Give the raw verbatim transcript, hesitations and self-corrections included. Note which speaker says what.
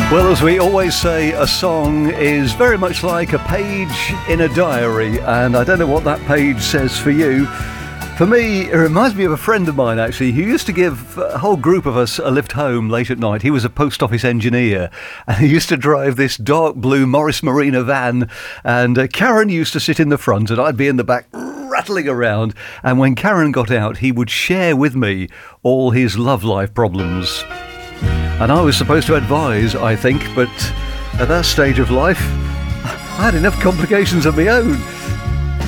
Speaker 1: Well, as we always say, a song is very much like a page in a diary, and I don't know what that page says for you. For me, it reminds me of a friend of mine, actually, who used to give a whole group of us a lift home late at night. He was a post office engineer, and he used to drive this dark blue Morris Marina van, and uh, Karen used to sit in the front, and I'd be in the back rattling around, and when Karen got out, he would share with me all his love life problems. And I was supposed to advise, I think, but at that stage of life, I had enough complications of my own.